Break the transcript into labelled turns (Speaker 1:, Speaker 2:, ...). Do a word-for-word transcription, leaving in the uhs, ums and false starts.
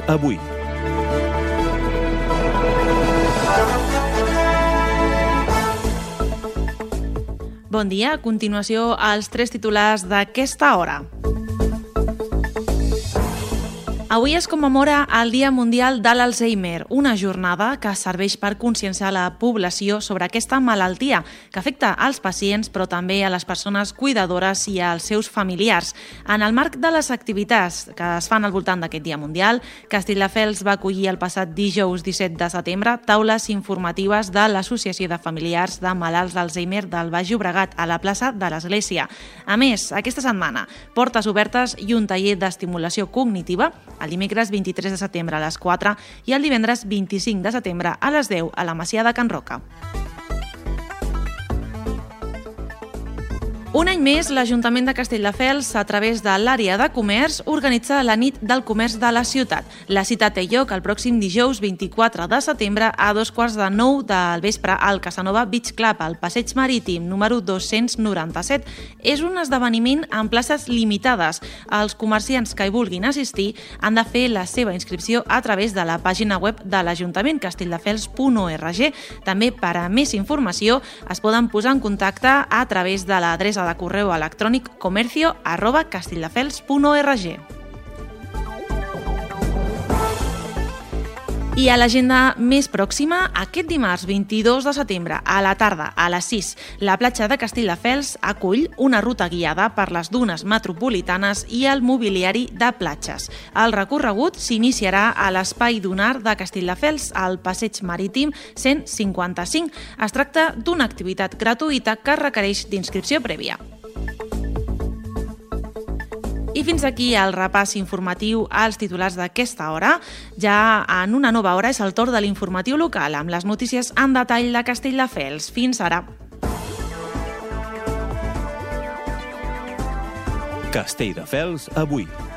Speaker 1: avui.
Speaker 2: Bon dia, a continuació els tres titulars d'aquesta hora. Avui es commemora el Dia Mundial de l'Alzheimer, una jornada que serveix per conscienciar la població sobre aquesta malaltia que afecta als pacients però també a les persones cuidadores i als seus familiars. En el marc de les activitats que es fan al voltant d'aquest Dia Mundial, Castelldefels va acollir el passat dijous disset de setembre taules informatives de l'Associació de Familiars de Malalts d'Alzheimer del Baix Llobregat a la plaça de l'Església. A més, aquesta setmana, portes obertes i un taller d'estimulació cognitiva el dimecres vint-i-tres de setembre a les quatre i el divendres vint-i-cinc de setembre a les deu a la Masia de Can Roca. Un any més, l'Ajuntament de Castelldefels, a través de l'àrea de comerç, organitza la nit del comerç de la ciutat. La cita té lloc el pròxim dijous vint-i-quatre de setembre a dos quarts de nou del vespre al Casanova Beach Club, al Passeig Marítim, número dos-cents noranta-set. És un esdeveniment amb places limitades. Els comerciants que hi vulguin assistir han de fer la seva inscripció a través de la pàgina web de l'Ajuntament, castelldefels punt org. També, per a més informació, es poden posar en contacte a través de l'adreça de correu electrònic comercio arroba castelldefels punt org. I a l'agenda més pròxima, aquest dimarts vint-i-dos de setembre a la tarda a les sis, la platja de Castelldefels acull una ruta guiada per les dunes metropolitanes i el mobiliari de platges. El recorregut s'iniciarà a l'espai dunar de Castelldefels, al Passeig Marítim cent cinquanta-cinc. Es tracta d'una activitat gratuïta que requereix d'inscripció prèvia. I fins aquí el repàs informatiu als titulars d'aquesta hora. Ja en una nova hora és el torn de l'informatiu local amb les notícies en detall de Castelldefels. Fins ara.
Speaker 1: Castelldefels avui.